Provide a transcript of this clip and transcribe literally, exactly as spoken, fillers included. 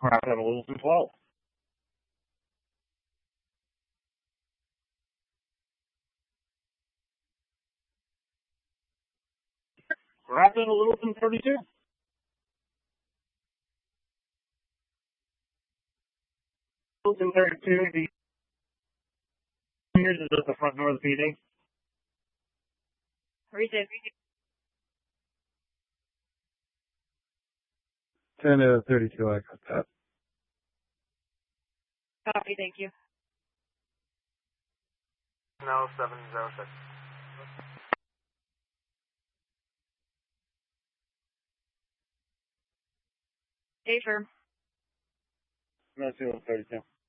Rapid Littleton twelve. Rapid Littleton thirty-two. Littleton thirty-two, the seniors is at the front door of the P D. Receive. ten to thirty-two, I got that. Copy, thank you. No, seven zero six. A firm. No, zero thirty-two.